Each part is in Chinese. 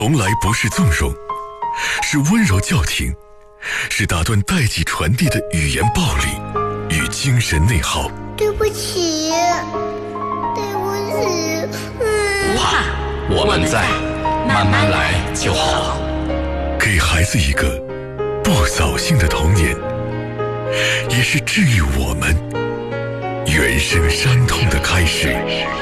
从来不是纵容，是温柔叫停，是打断代际传递的语言暴力与精神内耗。 对不起，对不起。 不怕，我们在，慢慢来就好。 给孩子一个不扫兴的童年，也是治愈我们原生伤痛的开始。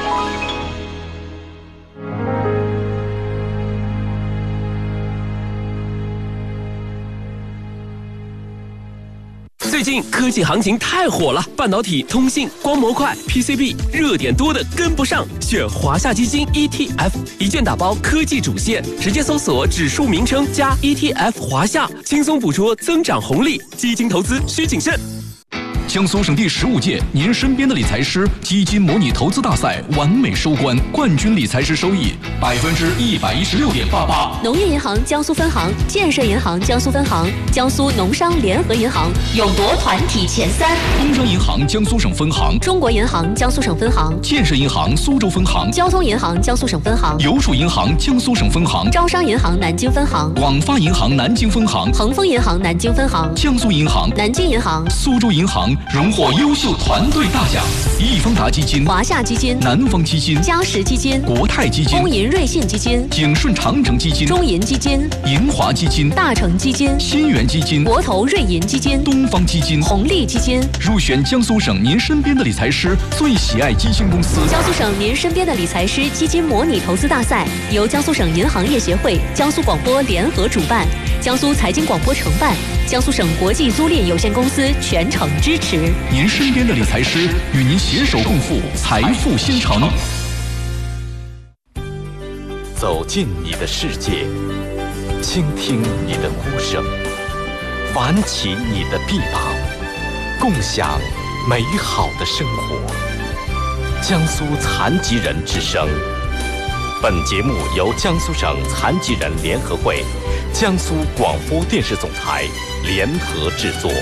最近科技行情太火了，半导体、通信、光模块、PCB 热点多的跟不上，选华夏基金 ETF， 一键打包科技主线，直接搜索指数名称加 ETF 华夏，轻松捕捉增长红利。基金投资需谨慎。 江苏省第15届您身边的理财师基金模拟投资大赛完美收官，冠军理财师收益116.88%。 农业银行江苏分行、建设银行江苏分行、江苏农商联合银行勇夺团体前3。 工商银行江苏省分行、 中国银行江苏省分行、 建设银行苏州分行、 交通银行江苏省分行、 邮储银行江苏省分行、 招商银行南京分行、 广发银行南京分行、 恒丰银行南京分行、 江苏银行、 南京银行、 苏州银行荣获优秀团队大奖。易方达基金、 华夏基金、 南方基金、 嘉实基金、 国泰基金、 工银瑞信基金、 景顺长城基金、 中银基金、 银华基金、 大成基金、 新源基金、 国投瑞银基金、 东方基金、 红利基金， 入选江苏省您身边的理财师最喜爱基金公司。 江苏省您身边的理财师基金模拟投资大赛由江苏省银行业协会、江苏广播联合主办，江苏财经广播承办，江苏省国际租赁有限公司全程支持。 您身边的理财师与您携手共赴财富新城。 走进你的世界，倾听你的呼声，挽起你的臂膀，共享美好的生活。江苏残疾人之声。本节目由江苏省残疾人联合会、江苏广播电视总台联合制作。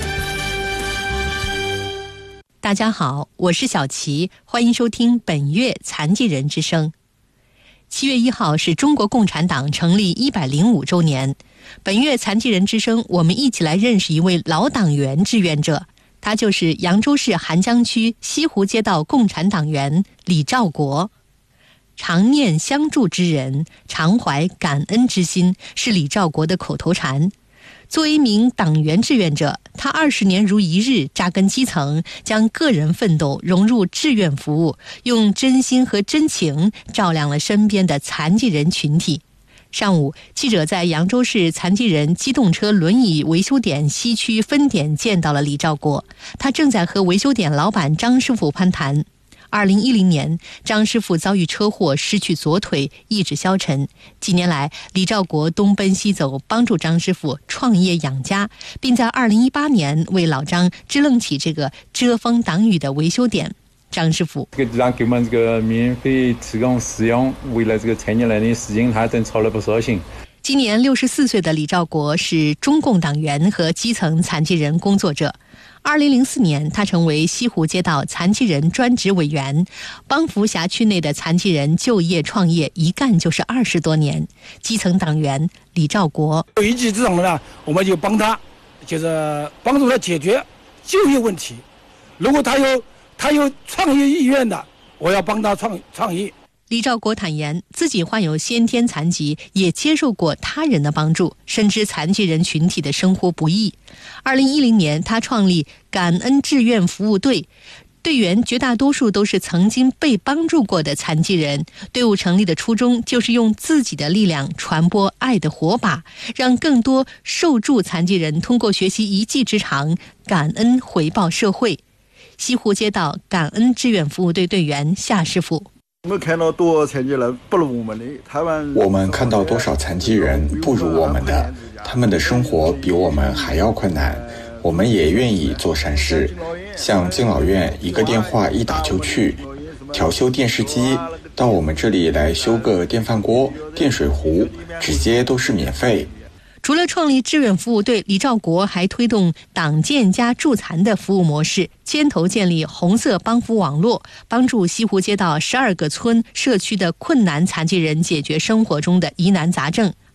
大家好，我是小琪，欢迎收听本月残疾人之声。7月1号是中国共产党成立105周年。本月残疾人之声，我们一起来认识一位老党员志愿者，他就是扬州市邗江区西湖街道共产党员李兆国。常念相助之人，常怀感恩之心，是李兆国的口头禅。作为一名党员志愿者，他20年如一日扎根基层，将个人奋斗融入志愿服务，用真心和真情照亮了身边的残疾人群体。上午，记者在扬州市残疾人机动车轮椅维修点西区分点见到了李兆国，他正在和维修点老板张师傅攀谈。2010年，张师傅遭遇车祸，失去左腿，意志消沉。几年来，李兆国东奔西走，帮助张师傅创业养家，并在2018年为老张支棱起这个遮风挡雨的维修点。张师傅， 这个地方给我们这个免费提供使用，为了这个残疾人的事情，他真操了不少心。 今年64岁的李兆国是中共党员和基层残疾人工作者。2004年，他成为西湖街道残疾人专职委员，帮扶辖区内的残疾人就业创业，一干就是20多年。基层党员李兆国， 一技之长呢，我们就帮他，就是帮助他解决就业问题。如果他有创业意愿的，我要帮他创业。 李兆国坦言，自己患有先天残疾，也接受过他人的帮助，深知残疾人群体的生活不易。2010年，他创立感恩志愿服务队，队员绝大多数都是曾经被帮助过的残疾人。队伍成立的初衷就是用自己的力量传播爱的火把，让更多受助残疾人通过学习一技之长，感恩回报社会。西湖街道感恩志愿服务队队员夏师傅， 我们看到多少残疾人不如我们的， 我们看到多少残疾人不如我们的，他们的生活比我们还要困难，我们也愿意做善事。像敬老院一个电话一打就去，调修电视机，到我们这里来修个电饭锅、电水壶，直接都是免费。 除了创立志愿服务队，李兆国还推动党建加助残的服务模式，牵头建立红色帮扶网络，帮助西湖街道12个村社区的困难残疾人解决生活中的疑难杂症，